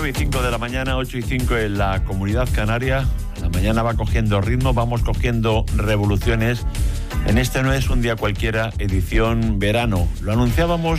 9:05 de la mañana, 8:05 en la Comunidad Canaria. La mañana va cogiendo ritmo, vamos cogiendo revoluciones. En este No es un día cualquiera, edición verano. Lo anunciábamos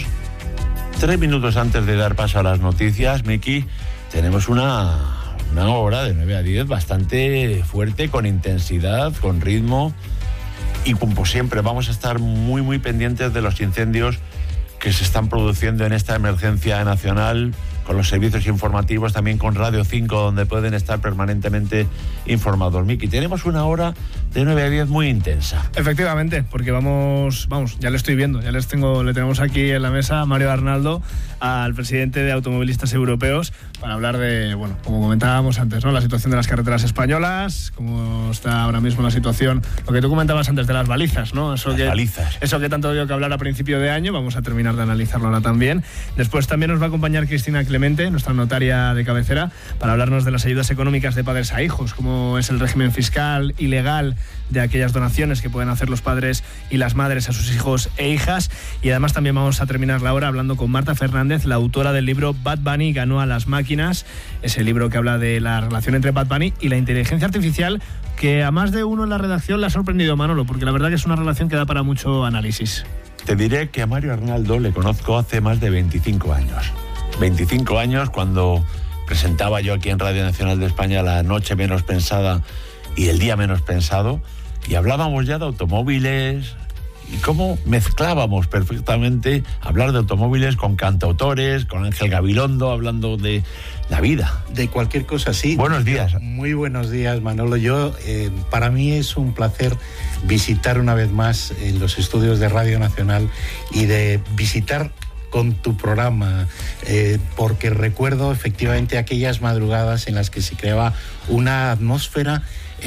3 minutos antes de dar paso a las noticias, Miki. Tenemos una hora de 9 a 10 bastante fuerte, con intensidad, con ritmo. Y como siempre, vamos a estar muy pendientes de los incendios que se están produciendo en esta emergencia nacional, con los servicios informativos, también con Radio 5, donde pueden estar permanentemente informados. Miki, tenemos una hora de 9 a 10 muy intensa. Efectivamente, porque vamos, ya le estoy viendo, le tenemos aquí en la mesa a Mario Arnaldo, al presidente de Automovilistas Europeos, para hablar de, bueno, como comentábamos antes, ¿no? La situación de las carreteras españolas, cómo está ahora mismo la situación, lo que tú comentabas antes de las balizas, ¿no? Eso que tanto dio que hablar a principio de año, vamos a terminar de analizarlo ahora también. Después también nos va a acompañar Cristina Clemente, nuestra notaria de cabecera, para hablarnos de las ayudas económicas de padres a hijos, cómo es el régimen fiscal y legal de aquellas donaciones que pueden hacer los padres y las madres a sus hijos e hijas. Y además también vamos a terminar la hora hablando con Marta Fernández, la autora del libro Bad Bunny ganó a las máquinas, ese libro que habla de la relación entre Bad Bunny y la inteligencia artificial, que a más de uno en la redacción le ha sorprendido, Manolo, porque la verdad que es una relación que da para mucho análisis. Te diré que a Mario Arnaldo le conozco hace más de 25 años. 25 años, cuando presentaba yo aquí en Radio Nacional de España La Noche Menos Pensada y El Día Menos Pensado, y hablábamos ya de automóviles y cómo mezclábamos perfectamente hablar de automóviles con cantautores, con Ángel Gabilondo, hablando de la vida. De cualquier cosa, sí. Buenos días. Muy buenos días, Manolo. Para mí es un placer visitar una vez más los estudios de Radio Nacional y de visitar con tu programa, porque recuerdo efectivamente aquellas madrugadas en las que se creaba una atmósfera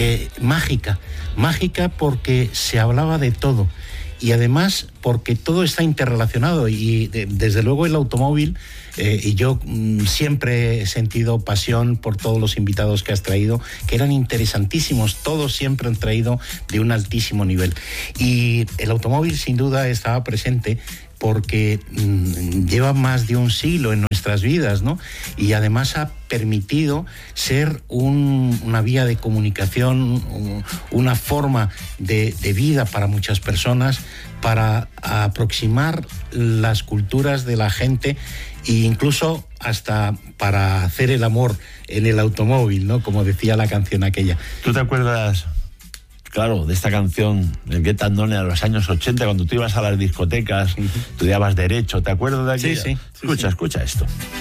mágica porque se hablaba de todo y además porque todo está interrelacionado y desde luego el automóvil, y yo siempre he sentido pasión por todos los invitados que has traído, que eran interesantísimos, todos siempre han traído de un altísimo nivel, y el automóvil sin duda estaba presente porque lleva más de un siglo en nuestras vidas, ¿no? Y además ha permitido ser una vía de comunicación, una forma de vida para muchas personas, para aproximar las culturas de la gente e incluso hasta para hacer el amor en el automóvil, ¿no? Como decía la canción aquella. ¿Tú te acuerdas, claro, de esta canción del Get and Done a los años 80, cuando tú ibas a las discotecas, estudiabas Derecho? ¿Te acuerdas de aquella? Sí. Escucha esto.